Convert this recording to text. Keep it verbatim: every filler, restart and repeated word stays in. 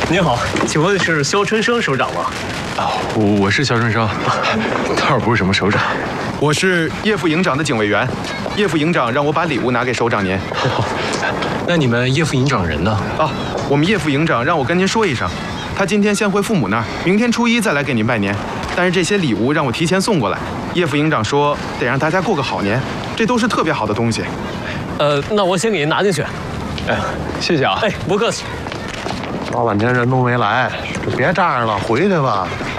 您好，请问是肖春生首长吗？ 啊，我我是肖春生，倒是不是什么首长。 我是叶副营长的警卫员，叶副营长让我把礼物拿给首长您。 哦，那你们叶副营长人呢？ 啊，我们叶副营长让我跟您说一声，他今天先回父母那儿，明天初一再来给您拜年。但是这些礼物让我提前送过来，叶副营长说得让大家过个好年，这都是特别好的东西。 呃，那我先给您拿进去。 哎，谢谢啊。 哎，不客气。 老半天人都没来，就别这样了，回去吧。